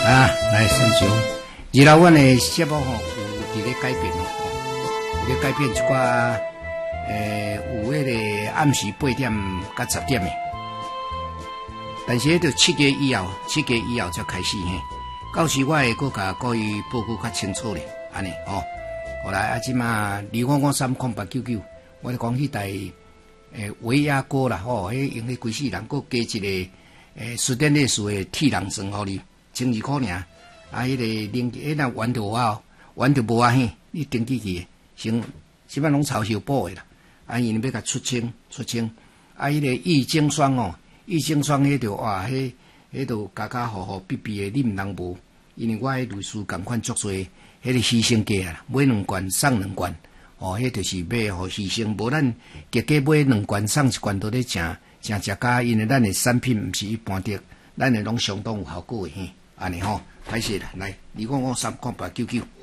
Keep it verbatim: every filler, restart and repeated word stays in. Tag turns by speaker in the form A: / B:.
A: 啊，来先上，二老阮的节目吼有伫咧改变吼，有咧改变一寡，诶、呃，有迄个暗时八点到十点的，但是迄着七月以后，七月以后才开始嘿。到时我会搁甲各位报告较清楚咧，安尼吼。后来啊，即马二五五三空八九九，我咧讲迄台诶维亚歌啦吼，迄用迄规世人搁加一个诶斯典列斯的铁人绳互你。千二箍尔，啊！迄、那个零迄那玩着啊，玩着无啊嘿，你登记去，先即摆拢超销补的啦。啊，因要甲出清出清，啊，迄、那个益精霜哦，益精霜迄着哇，迄迄着家家户户必必的，你毋通无，因为我迄类似共款足多，迄个牺牲价啦，买两罐送两罐，哦，迄就是要互牺牲，无咱价格买两罐送一罐都咧诚诚食价，因为咱的产品毋是一般的，咱的拢相当有效果的嘿。安尼吼，歹势啦，来，二五五三空八九九。